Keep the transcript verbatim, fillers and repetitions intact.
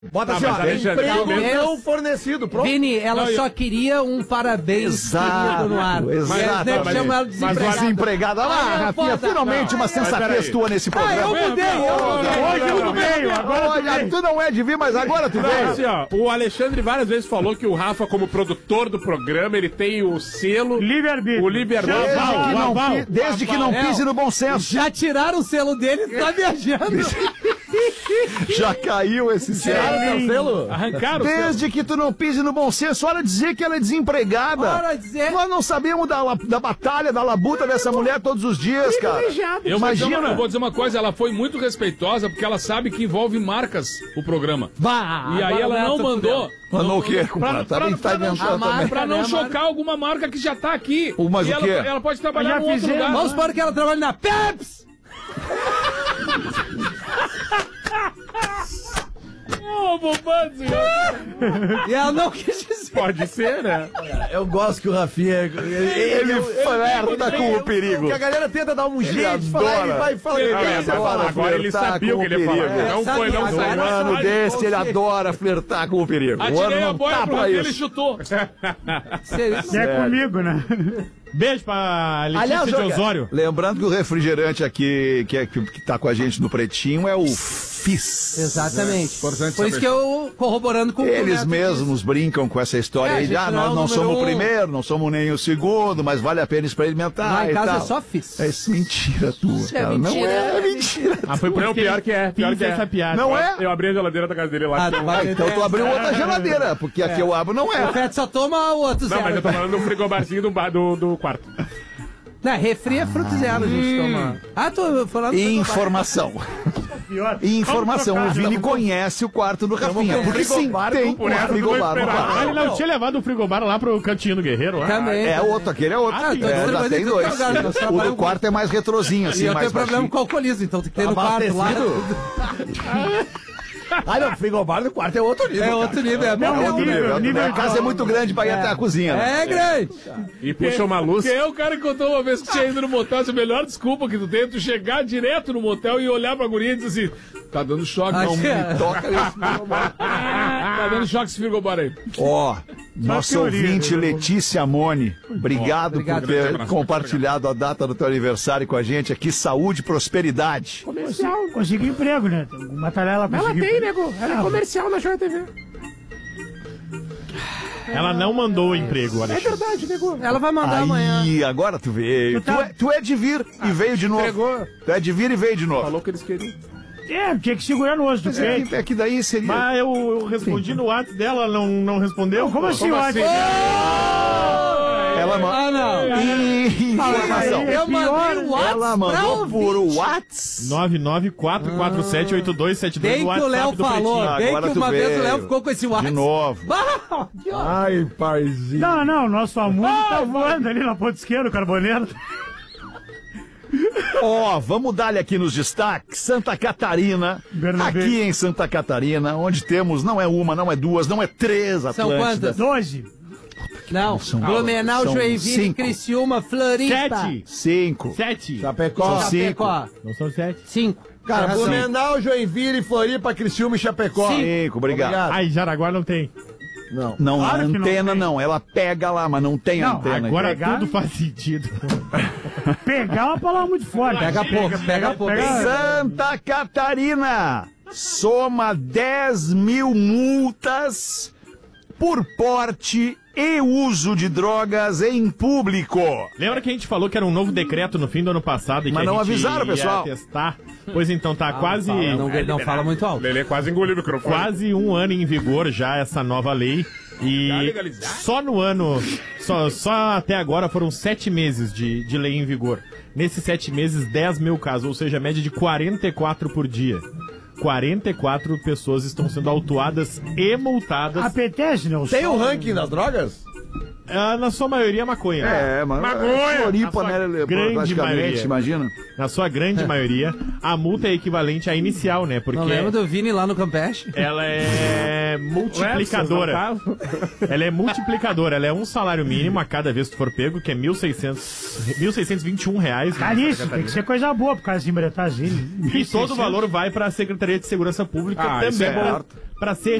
Bota Ah, assim, ó, mas, Alexandre, emprego talvez- não fornecido, pronto. Vini, ela Não, só eu- queria um parabéns Exato, querido no ar. exato. E eles nem Mas- chamam ela de mas desempregada. Desempregada. Olha lá, Ah, Rafinha, foda. finalmente Não, uma mas sensatez peraí. tua nesse Ah, programa. eu mudei, eu mudei. Hoje eu não veio, agora Olha, tu não é de vir, mas agora tu Não, veio. assim, ó, o Alexandre várias vezes falou que o Rafa, como produtor do programa, ele tem o selo, Livre-arbítrio. o livre-arbítrio. Desde Aval, que não, aval. pi- desde que não Aval. pise no bom senso. Já tiraram o selo dele e tá viajando. Já caiu esse Tiraram selo. teu selo? Arrancaram o selo. Desde que tu não pise no bom senso, hora dizer que ela é desempregada. Hora dizer- Nós não sabemos da, la- da batalha, da labuta dessa mulher todos os dias, cara. Eu vou, dizer uma, Imagina. eu vou dizer uma coisa, ela foi muito respeitosa porque ela sabe que envolve marcas o programa. Bah, E aí agora ela vai não tu mandou. Mandou o quê, Pra, compadre? pra, Também tá pra não, inventando chamar- também. pra não né, chocar alguma marca que já tá aqui. O- mas e o ela, quê? ela pode trabalhar Já em outro fizeram. lugar. Vamos supor que ela trabalha na Peps. Ô, bobando, senhor. E ela não quis dizer. Pode ser, né? Eu gosto que o Rafinha... Ele, Ele flerta com o perigo. Que a galera tenta dar um jeito de falar, adora. ele vai falar. Não, Ele mas tenta agora, falar. agora ele flertar sabia o com que ele ia o falar. perigo. Não É, foi, não sabe, saiu. Um agora- ano Ai, desse, ele você- adora flertar com o perigo. O ano Atirei a não bola tá pro pra Rafinha, ele isso. chutou. E é comigo, né? Beijo pra Letícia Aliás, de olha- Osório. Lembrando que o refrigerante aqui, que, é, que, que tá com a gente no Pretinho, é o Fizz. Exatamente. Importante Por isso que eu, corroborando com o que o Eles Neto mesmos brincam com essa história É, a aí de, gente ah, não é nós o não número somos o um. primeiro, não somos nem o segundo, mas vale a pena experimentar Lá em e casa tal. é só Fizz. É isso, mentira tua, Isso é cara. mentira, Não é, é mentira. Ah, foi por Não, isso que pior ele que é, pior fiz que é. essa piada. Não é? Eu abri a geladeira da casa dele lá. Ah, tu vai- Então tu abriu outra geladeira, porque a que eu abro não O é. Fed só toma o outro Não, zero. mas eu tô falando do frigobarzinho do, ba- do, do quarto. Não, refri é fruto zero, a gente toma. Ah, tô falando... Informação. Pior. Informação. O Vamos trocar. Vini conhece o quarto do Rafinha. com Porque sim, frigobar tem por um essa tu frigobar vai no esperar. quarto. Ah, ele não tinha levado o frigobar lá pro cantinho do Guerreiro lá? Também. É outro, aquele é outro. Ah, então É, você já vai tem ter que dois. trocar, nós O trabalhamos do quarto é mais retrosinho, E assim, eu mais tenho problema baixinho. com o alcoolismo, então tem que ter no quarto lá. Ah, não, frigobar do quarto é outro nível. É cara. outro nível, é É bom. outro nível, nível A casa é muito grande pra ir até a cozinha. né? É grande. E puxa uma luz. Quem é o cara que contou uma vez que tinha ido no motel? Essa é a melhor desculpa que tu tem é tu chegar direto no motel e olhar pra guria e dizer assim: tá dando choque, não. Acho que é. Toca nesse frigobar. Tá dando choque esse frigobar aí. Ó, nossa teoria, ouvinte né? Letícia Mone, obrigado, Obrigado. por ter Grande abraço. compartilhado a data do teu aniversário com a gente aqui. Saúde e prosperidade. Consegui, consegui emprego, né? Uma tarefa conseguiu. Ela tem, nego. Ela é comercial na Joia T V. Ela não mandou o emprego, Alexandre. Verdade, nego. Ela vai mandar amanhã. Aí, agora tu veio. Tu tá- Tu, é, tu é de vir e veio de novo. entregou. Tu é de vir e veio de novo. Falou que eles queriam. É, tinha que segurar no osso do Mas é peito. que, é que daí seria. Mas eu, eu respondi no WhatsApp dela, ela não, não respondeu? Como assim, Como Watson? Ela mandou. Ah, não. Informação. Eu mandei o Ela WhatsApp pra mandou por ouvinte. WhatsApp. nove nove quatro quatro sete oito dois sete dois Bem no que o Léo WhatsApp do falou, Pretinho. bem Agora que tu uma vez o veio. Léo ficou com esse WhatsApp. De novo. Bah, que ótimo. Ai, paizinho. Não, não, nosso amundo tá voando ali na ponta esquerda, Carboneiro. Ó, vamos dar-lhe aqui nos destaques. Santa Catarina. Bernabé. Aqui em Santa Catarina, onde temos não é uma, não é duas, não é três São Atlântidas. quantas? doze. Não, Blumenau, são Joinville, cinco. Criciúma, Floripa. Sete. Cinco. Sete. Chapecó. São cinco. Chapecó. Não são sete. Cinco. Cara, Tem razão. Blumenau, Joinville, Floripa, Criciúma e Chapecó. Cinco, obrigado. Ai, Jaraguá não tem. Não. Não, Claro a que não antena tem. não, ela pega lá, mas não tem Não, antena. Agora pegar- tudo faz sentido. Pegar é uma palavra muito forte. Pega pouco, pega pouco. Santa Catarina soma dez mil multas por porte e uso de drogas em público. Lembra que a gente falou que era um novo decreto no fim do ano passado e Mas que não a gente avisaram, ia pessoal. testar? Pois então, tá quase, Fala, não, não fala muito alto. Lelê quase engoliu o microfone. quase um ano em vigor já essa nova lei. Já E legalizado? só no ano, só, só até agora foram sete meses de, de lei em vigor. Nesses sete meses, dez mil casos, ou seja, a média de quarenta e quatro por dia. quarenta e quatro pessoas estão sendo autuadas e multadas. Apetece, não? Tem Só- o ranking das drogas? Ah, na sua maioria, maconha. É, mas Maconha! Floripa, Na né? sua grande Praticamente, maioria. imagina. Na sua grande maioria, a multa é equivalente à inicial, né? Porque Não lembra do Vini lá no Campeche? ela é multiplicadora. Ela é multiplicadora. Ela é um salário mínimo a cada vez que tu for pego, que é mil e seiscentos e vinte e um reais. né, Caríssimo, Santa tem que Catarina. ser coisa boa por causa de embretar as ilhas. E todo o valor vai para a Secretaria de Segurança Pública Ah, isso também. é bom. Para ser